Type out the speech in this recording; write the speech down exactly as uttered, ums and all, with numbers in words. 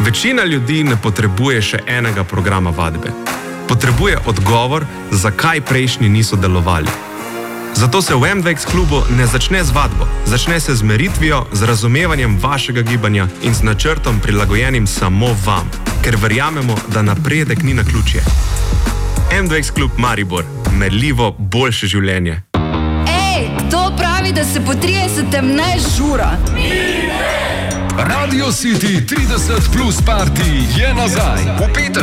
Večina ljudi ne potrebuje še enega programa vadbe. Potrebuje odgovor, zakaj prejšnji niso delovali. Zato se v M dva X klubu ne začne z vadbo, začne se z meritvijo, z razumevanjem vašega gibanja in z načrtom prilagojenim samo vam, ker verjamemo, da napredek ni naključje. M dva X klub Maribor, merljivo boljše življenje. Ej, kdo pravi, da se po tridesetem ne žura? Radio City trideset plus party je nazaj. V petek